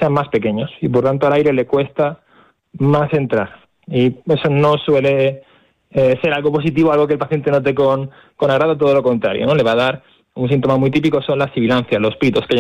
sean más pequeños y por tanto al aire le cuesta más entrar. Y eso no suele ser algo positivo, algo que el paciente note con agrado, todo lo contrario, ¿no? Le va a dar un síntoma muy típico, son las sibilancias, los pitos, que